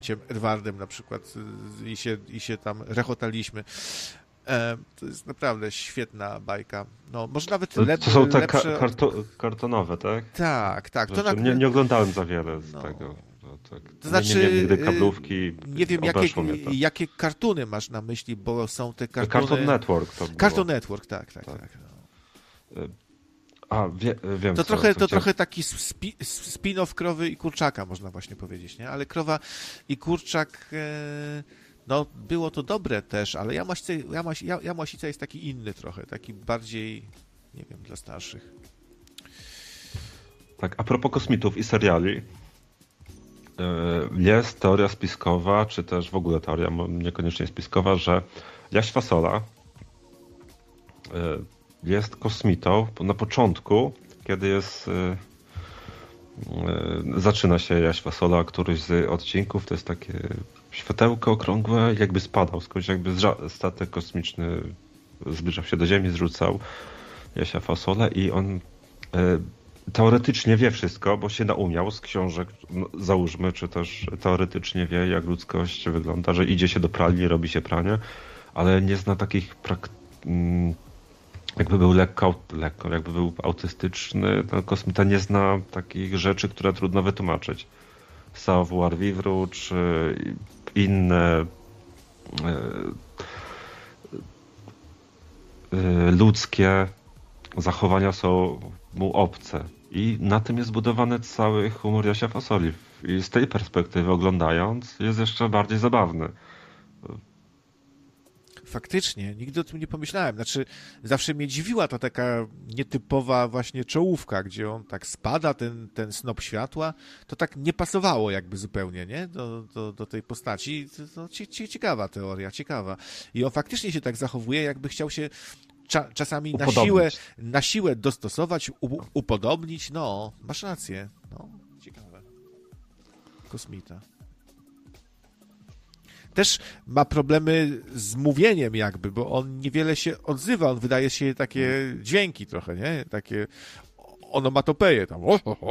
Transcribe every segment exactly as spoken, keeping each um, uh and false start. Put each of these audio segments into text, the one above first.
Edwardem na przykład i się, i się tam rechotaliśmy. E, to jest naprawdę świetna bajka. No, może nawet To, lep, to są te lepsze... karto, kartonowe, tak? Tak, tak. To na... nie, nie oglądałem za wiele z no. tego. No, tak. To znaczy, nie, nie, nigdy kablówki, nie wiem, jakie, to. jakie kartuny masz na myśli, bo są te kartuny... Cartoon Network to było. Cartoon Network, tak, tak, tak. tak no. A, wie, wiem To, co, trochę, co to chciałem... trochę taki spi, spin-off krowy i kurczaka, można właśnie powiedzieć, nie? Ale krowa i kurczak, e, no było to dobre też, ale Jamasica, Jamas, Jamasica jest taki inny trochę, taki bardziej, nie wiem, dla starszych. Tak, a propos kosmitów i seriali, jest teoria spiskowa, czy też w ogóle teoria, niekoniecznie spiskowa, że Jaś Fasola jest kosmitą na początku, kiedy jest zaczyna się Jaś Fasola, któryś z odcinków, to jest takie światełko okrągłe, jakby spadał skądś, jakby statek kosmiczny zbliżał się do Ziemi, zrzucał Jasia Fasolę i on teoretycznie wie wszystko, bo się naumiał z książek, no, załóżmy, czy też teoretycznie wie, jak ludzkość wygląda, że idzie się do pralni, robi się pranie, ale nie zna takich prak... jakby był lekko, lekko, jakby był autystyczny, ten kosmita nie zna takich rzeczy, które trudno wytłumaczyć. Savoir vivre, czy inne ludzkie zachowania są mu obce. I na tym jest zbudowany cały humor Jasia Fasoli. I z tej perspektywy oglądając jest jeszcze bardziej zabawny. Faktycznie, nigdy o tym nie pomyślałem. Znaczy, zawsze mnie dziwiła ta taka nietypowa właśnie czołówka, gdzie on tak spada, ten, ten snop światła. To tak nie pasowało jakby zupełnie, nie? Do, do, do tej postaci. To, to ciekawa teoria, ciekawa. I on faktycznie się tak zachowuje, jakby chciał się cza, czasami na siłę, na siłę dostosować, u, upodobnić. No, masz rację. No, ciekawe. Kosmita. Też ma problemy z mówieniem jakby, bo on niewiele się odzywa, on wydaje się takie dźwięki trochę, nie? Takie onomatopeje tam.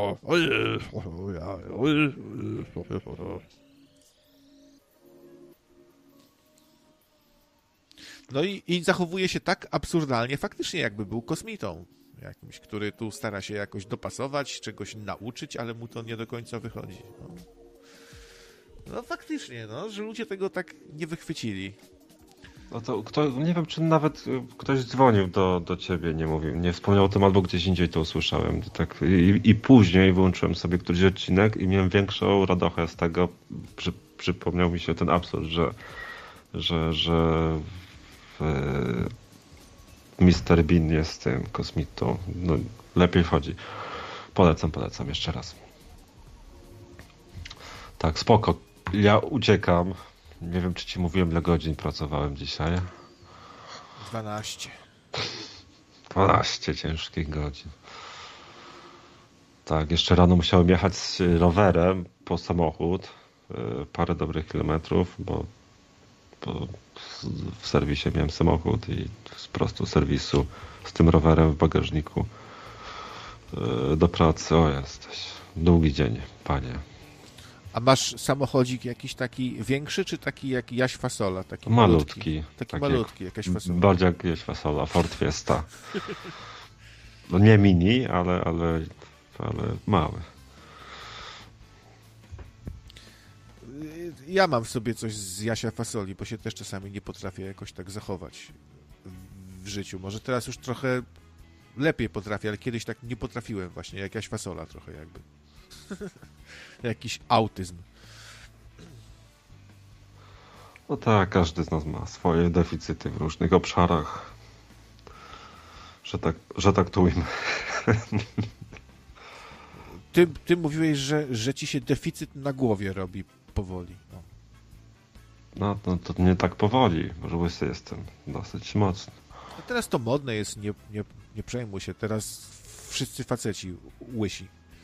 No i, i zachowuje się tak absurdalnie, faktycznie jakby był kosmitą jakimś, który tu stara się jakoś dopasować, czegoś nauczyć, ale mu to nie do końca wychodzi. No. No faktycznie, no, że ludzie tego tak nie wychwycili. No to kto, nie wiem, czy nawet ktoś dzwonił do, do ciebie, nie mówił, nie wspomniał o tym, albo gdzieś indziej to usłyszałem. Tak, i, i później wyłączyłem sobie któryś odcinek i miałem większą radochę z tego. Przy, przypomniał mi się ten absurd, że, że, że w, mister Bean jest tym kosmitą. No, lepiej wchodzi. Polecam, polecam jeszcze raz. Tak, spoko. Ja uciekam. Nie wiem, czy ci mówiłem, ile godzin pracowałem dzisiaj. dwanaście. dwanaście ciężkich godzin. Tak, jeszcze rano musiałem jechać z rowerem po samochód. Parę dobrych kilometrów, bo, bo w serwisie miałem samochód i z prostu serwisu z tym rowerem w bagażniku do pracy. O, jesteś. Długi dzień, panie. A masz samochodzik jakiś taki większy, czy taki jak Jaś Fasola? Taki malutki. malutki? Taki tak malutki, jak, jakaś fasola. Bardziej jak Jaś Fasola, Ford Fiesta. No nie mini, ale, ale, ale mały. Ja mam w sobie coś z Jasia Fasoli, bo się też czasami nie potrafię jakoś tak zachować w życiu. Może teraz już trochę lepiej potrafię, ale kiedyś tak nie potrafiłem właśnie, jak Jaś Fasola trochę jakby. Jakiś autyzm. No tak, każdy z nas ma swoje deficyty w różnych obszarach. Że tak, że tak tu ujmę. Ty, ty mówiłeś, że, że ci się deficyt na głowie robi powoli. No, no to, to nie tak powoli, może łysy jestem dosyć mocny. a teraz to modne jest, nie, nie, nie przejmuj się. Teraz wszyscy faceci łysi.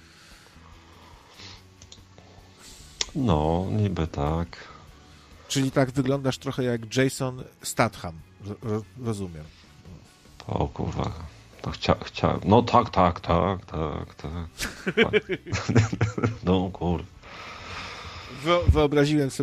No, niby tak. Czyli tak wyglądasz trochę jak Jason Statham. Ro, rozumiem. O kurwa. To chcia, chcia... No tak, tak, tak, tak, tak. tak. No kurwa. Wyobraziłem sobie